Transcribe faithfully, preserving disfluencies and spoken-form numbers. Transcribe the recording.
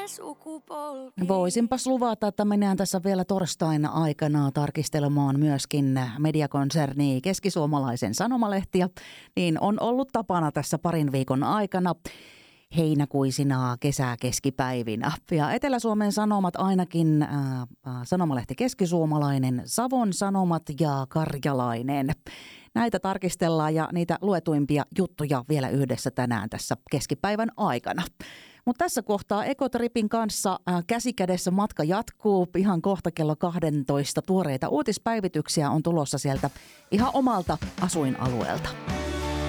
sukupolvi. Voisinpas luvata, että mennään tässä vielä torstaina aikana tarkistelemaan myöskin mediakonserni Keskisuomalaisen Sanomalehtiä. Niin on ollut tapana tässä parin viikon aikana heinäkuisina kesäkeskipäivinä. Ja Etelä-Suomen Sanomat ainakin, ää, Sanomalehti Keskisuomalainen, Savon Sanomat ja Karjalainen. Näitä tarkistellaan ja niitä luetuimpia juttuja vielä yhdessä tänään tässä keskipäivän aikana. Mutta tässä kohtaa Ekotripin kanssa ää, käsikädessä matka jatkuu. Ihan kohta kello kaksitoista tuoreita uutispäivityksiä on tulossa sieltä ihan omalta asuinalueelta.